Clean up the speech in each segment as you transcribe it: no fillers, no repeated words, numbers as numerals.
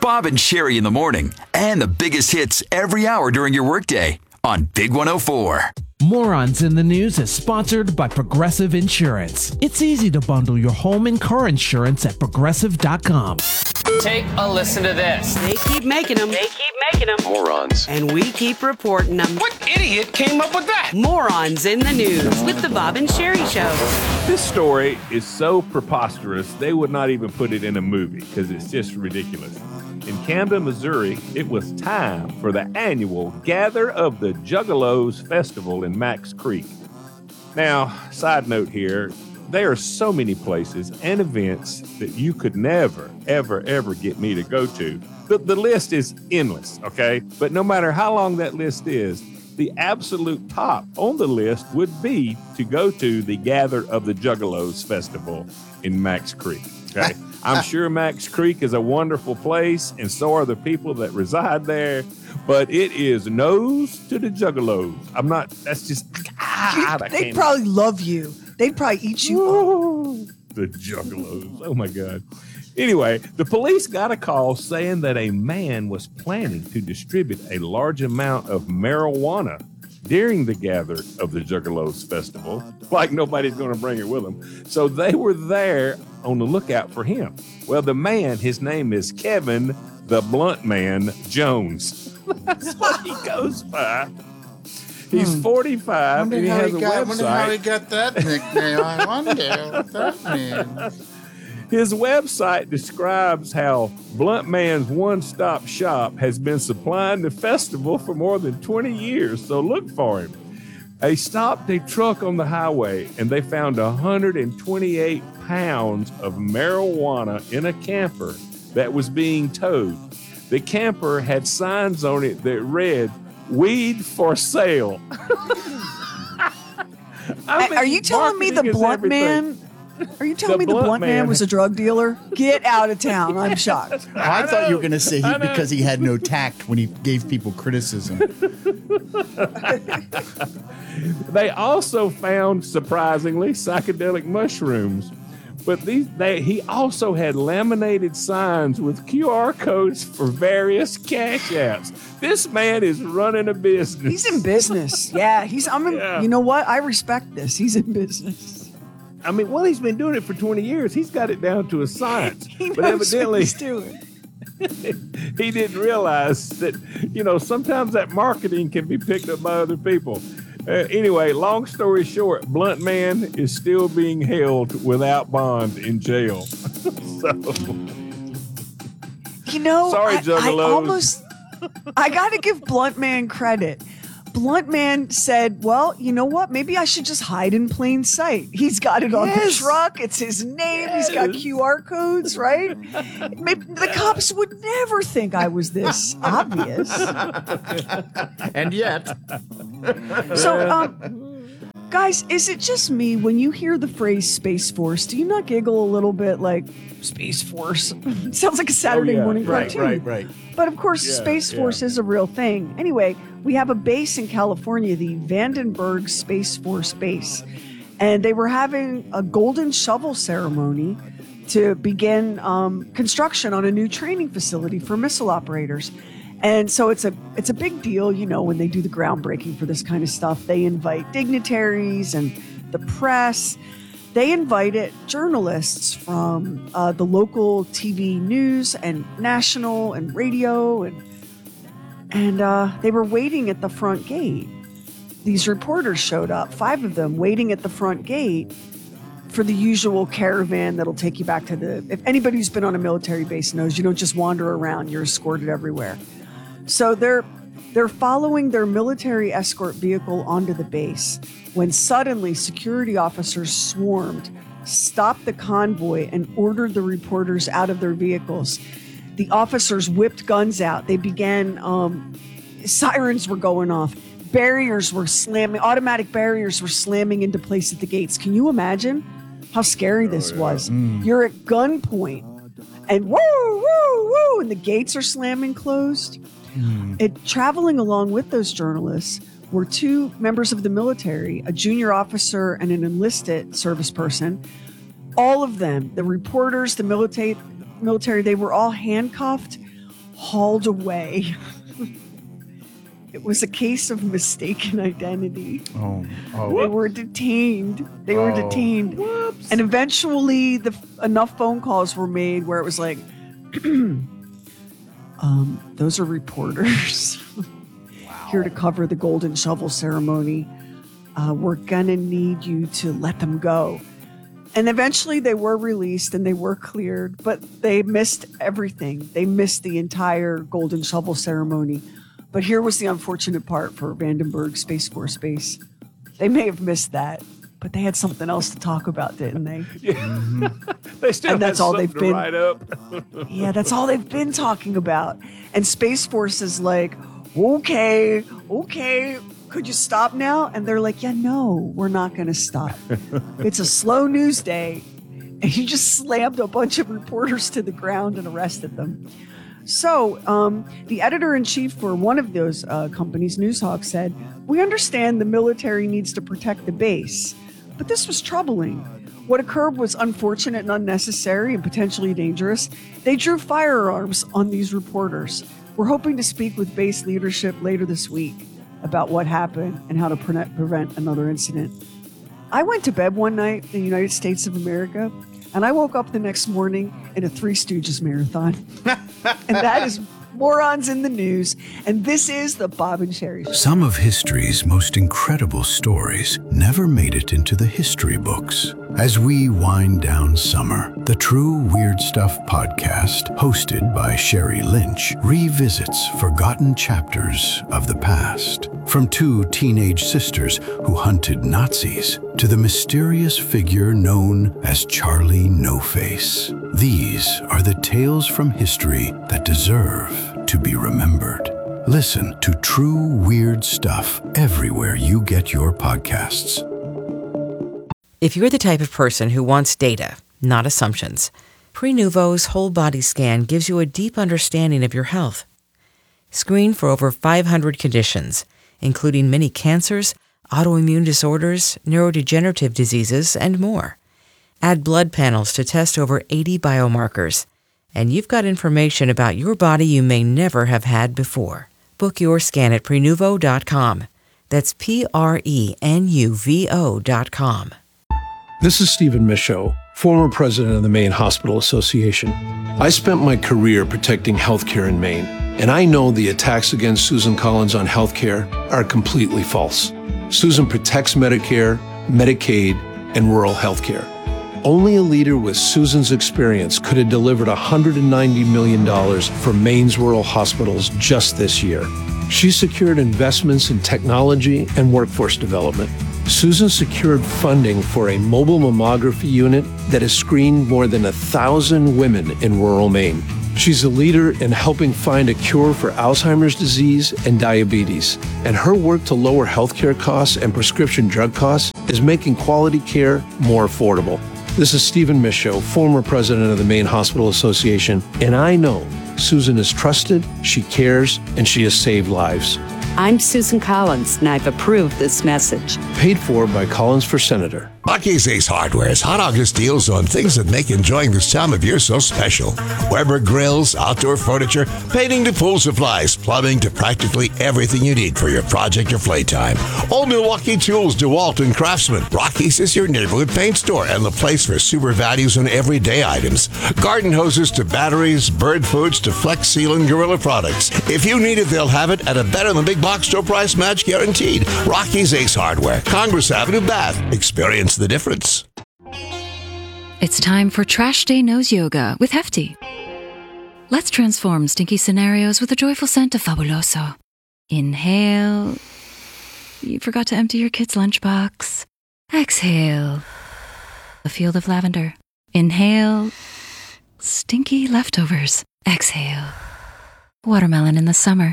Bob and Sherry in the morning, and the biggest hits every hour during your workday on Big 104. Morons in the News is sponsored by Progressive Insurance. It's easy to bundle your home and car insurance at Progressive.com. Take a listen to this. They keep making them. Morons. And we keep reporting them. What idiot came up with that? Morons in the News with the Bob and Sherry Show. This story is so preposterous, they would not even put it in a movie because it's just ridiculous. In Camden, Missouri, it was time for the annual Gather of the Juggalos Festival in Max Creek. Now, side note here, there are so many places and events that you could never, ever, ever get me to go to. The list is endless, okay? But no matter how long that list is, the absolute top on the list would be to go to the Gather of the Juggalos Festival in Max Creek, okay? I'm sure Max Creek is a wonderful place, and so are the people that reside there, but it is nose to the Juggalos. I'm not, that's just, They'd probably love you. They'd probably eat you up. The Juggalos. Oh, my God. Anyway, the police got a call saying that a man was planning to distribute a large amount of marijuana during the Gather of the Juggalos Festival, like nobody's going to bring it with them. So they were there on the lookout for him. Well, the man, his name is Kevin the Blunt Man Jones. That's what he goes by. He's 45 and he has a website. I wonder how he got that nickname. I wonder what that means. His website describes how Blunt Man's one-stop shop has been supplying the festival for more than 20 years, so look for him. They stopped a truck on the highway, and they found 128 pounds of marijuana in a camper that was being towed. The camper had signs on it that read, "Weed for sale." Are you telling me the Blunt Man? Are you telling me the Blunt Man was a drug dealer? Get out of town. I'm shocked. I thought you were going to say because he had no tact when he gave people criticism. They also found, surprisingly, psychedelic mushrooms. But he also had laminated signs with QR codes for various cash apps. This man is running a business. He's in business. Yeah, you know what? I respect this. He's in business. I mean, well, he's been doing it for 20 years. He's got it down to a science. He knows but evidently, what he's doing. He didn't realize that, sometimes that marketing can be picked up by other people. Anyway, long story short, Blunt Man is still being held without bond in jail. Sorry, Juggalos. I got to give Blunt Man credit. Blunt Man said, well, you know what? Maybe I should just hide in plain sight. He's got it on the truck. It's his name. Yes. He's got QR codes, right? Maybe the cops would never think I was this obvious. And yet. So, guys, is it just me when you hear the phrase Space Force, do you not giggle a little bit like Space Force? It sounds like a Saturday morning cartoon. Right. But of course, Space Force is a real thing. Anyway, we have a base in California, the Vandenberg Space Force Base. And they were having a golden shovel ceremony to begin construction on a new training facility for missile operators. And so it's a big deal, when they do the groundbreaking for this kind of stuff. They invite dignitaries and the press. They invited journalists from the local TV news and national and radio, and they were waiting at the front gate. These reporters showed up, 5 of them, waiting at the front gate for the usual caravan that'll take you back to if anybody who's been on a military base knows, you don't just wander around, you're escorted everywhere. So they're following their military escort vehicle onto the base when suddenly security officers swarmed, stopped the convoy, and ordered the reporters out of their vehicles. The officers whipped guns out. They began, sirens were going off. Barriers were slamming, automatic barriers were slamming into place at the gates. Can you imagine how scary this was? You're at gunpoint and woo, woo, woo, and the gates are slamming closed. Traveling along with those journalists were 2 members of the military, a junior officer and an enlisted service person. All of them, the reporters, the military, they were all handcuffed hauled away. It was a case of mistaken identity. Oh. They were detained. Whoops. And eventually enough phone calls were made where it was like, those are reporters here to cover the golden shovel ceremony. We're going to need you to let them go. And eventually they were released and they were cleared, but they missed everything. They missed the entire golden shovel ceremony. But here was the unfortunate part for Vandenberg Space Force Base. They may have missed that, but they had something else to talk about, didn't they? Yeah. They still and that's all they've been. Write up. Yeah, that's all they've been talking about. And Space Force is like, okay, could you stop now? And they're like, yeah, no, we're not going to stop. It's a slow news day. And he just slammed a bunch of reporters to the ground and arrested them. So the editor-in-chief for one of those companies, Newshawk, said, we understand the military needs to protect the base, but this was troubling. What occurred was unfortunate and unnecessary and potentially dangerous. They drew firearms on these reporters. We're hoping to speak with base leadership later this week about what happened and how to prevent another incident. I went to bed one night in the United States of America, and I woke up the next morning in a Three Stooges marathon. And that is Morons in the News. And this is the Bob and Sherry Show. Some of history's most incredible stories never made it into the history books. As we wind down summer, the True Weird Stuff podcast, hosted by Sherry Lynch, revisits forgotten chapters of the past. From two teenage sisters who hunted Nazis to the mysterious figure known as Charlie No-Face. These are the tales from history that deserve to be remembered. Listen to True Weird Stuff everywhere you get your podcasts. If you're the type of person who wants data, not assumptions, Prenuvo's whole body scan gives you a deep understanding of your health. Screen for over 500 conditions, including many cancers, autoimmune disorders, neurodegenerative diseases, and more. Add blood panels to test over 80 biomarkers, and you've got information about your body you may never have had before. Book your scan at Prenuvo.com. That's Prenuvo.com. This is Stephen Michaud, former president of the Maine Hospital Association. I spent my career protecting healthcare in Maine, and I know the attacks against Susan Collins on healthcare are completely false. Susan protects Medicare, Medicaid, and rural healthcare. Only a leader with Susan's experience could have delivered $190 million for Maine's rural hospitals just this year. She secured investments in technology and workforce development. Susan secured funding for a mobile mammography unit that has screened more than 1,000 women in rural Maine. She's a leader in helping find a cure for Alzheimer's disease and diabetes, and her work to lower healthcare costs and prescription drug costs is making quality care more affordable. This is Stephen Michaud, former president of the Maine Hospital Association, and I know Susan is trusted, she cares, and she has saved lives. I'm Susan Collins, and I've approved this message. Paid for by Collins for Senator. Rocky's Ace Hardware's Hot August deals on things that make enjoying this time of year so special. Weber grills, outdoor furniture, painting to pool supplies, plumbing to practically everything you need for your project or playtime. Old Milwaukee Tools, DeWalt and Craftsman. Rocky's is your neighborhood paint store and the place for super values on everyday items. Garden hoses to batteries, bird foods to Flex Seal and Gorilla products. If you need it, they'll have it at a better than big box store price match guaranteed. Rocky's Ace Hardware, Congress Avenue, Bath. Experience the difference. It's time for Trash Day Nose Yoga with Hefty. Let's transform stinky scenarios with a joyful scent of Fabuloso. Inhale. You forgot to empty your kid's lunchbox. Exhale. A field of lavender. Inhale. Stinky leftovers. Exhale. Watermelon in the summer.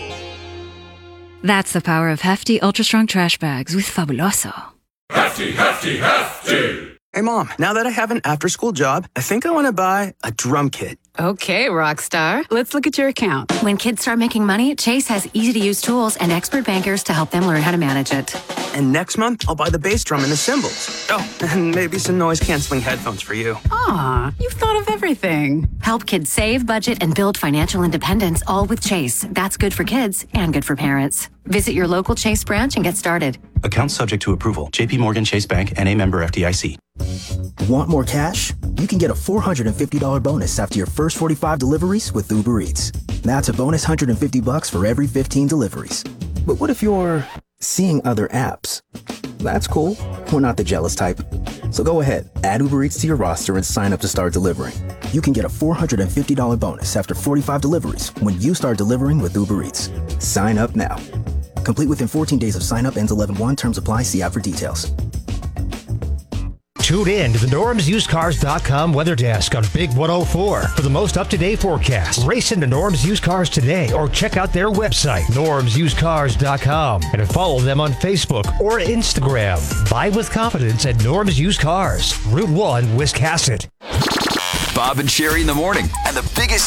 That's the power of Hefty Ultra Strong Trash Bags with Fabuloso. Hefty, Hefty, Hefty! Hey, Mom, now that I have an after-school job, I think I want to buy a drum kit. Okay, Rockstar. Let's look at your account. When kids start making money, Chase has easy-to-use tools and expert bankers to help them learn how to manage it. And next month, I'll buy the bass drum and the cymbals. Oh, and maybe some noise-canceling headphones for you. Aw, you've thought of everything. Help kids save, budget, and build financial independence, all with Chase. That's good for kids and good for parents. Visit your local Chase branch and get started. Account subject to approval. JP Morgan Chase Bank, N.A. member FDIC. Want more cash? You can get a $450 bonus after your first 45 deliveries with Uber Eats. That's a bonus $150 for every 15 deliveries. But what if you're seeing other apps? That's cool. We're not the jealous type. So go ahead, add Uber Eats to your roster and sign up to start delivering. You can get a $450 bonus after 45 deliveries when you start delivering with Uber Eats. Sign up now. Complete within 14 days of sign up, ends 11/1. Terms apply. See app for details. Tune in to the normsusedcars.com weather desk on Big 104 for the most up-to-date forecast. Race into Norm's Used Cars today or check out their website, normsusedcars.com, and follow them on Facebook or Instagram. Buy with confidence at Norm's Used Cars, Route 1, Wiscasset. Bob and Sherry in the morning, and the biggest